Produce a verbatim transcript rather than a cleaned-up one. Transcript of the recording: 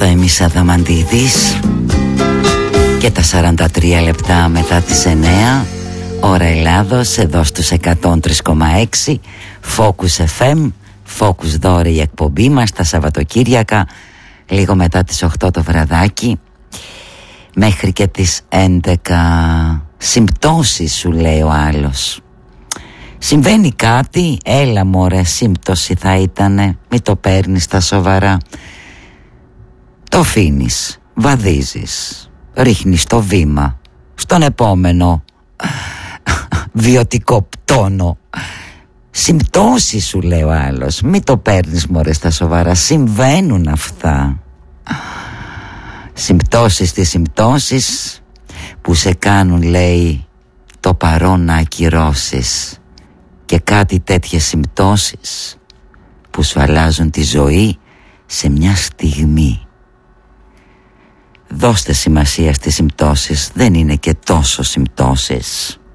Έμις Αδαμαντίδης και τα σαράντα τρία λεπτά μετά τις εννέα ώρα Ελλάδος, εδώ στους εκατόν τρία κόμμα έξι Focus εφ εμ, Focus δώρε η εκπομπή μας τα Σαββατοκύριακα λίγο μετά τις οκτώ το βραδάκι μέχρι και τις έντεκα. Συμπτώσεις σου λέει ο άλλος. Συμβαίνει κάτι, έλα μωρέ, σύμπτωση θα ήτανε, μη το παίρνεις στα σοβαρά. Το αφήνεις, βαδίζεις, ρίχνεις το βήμα στον επόμενο βιωτικό πτώνο. Συμπτώσεις σου λέει ο άλλος, μη το παίρνεις μωρέ στα σοβαρά, συμβαίνουν αυτά. Συμπτώσεις τις συμπτώσεις που σε κάνουν λέει το παρόν να ακυρώσεις, και κάτι τέτοιες συμπτώσεις που σου αλλάζουν τη ζωή σε μια στιγμή. Δώστε σημασία στις συμπτώσεις, δεν είναι και τόσο συμπτώσεις.